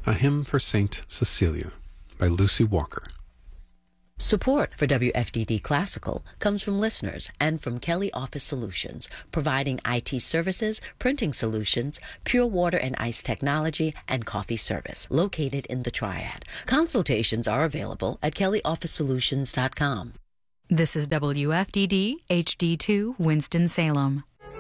A Hymn for Saint Cecilia by Lucy Walker. Support for WFDD Classical comes from listeners and from Kelly Office Solutions, providing IT services, printing solutions, pure water and ice technology, and coffee service, located in the Triad. Consultations are available at kellyofficesolutions.com. This is WFDD HD2 Winston-Salem.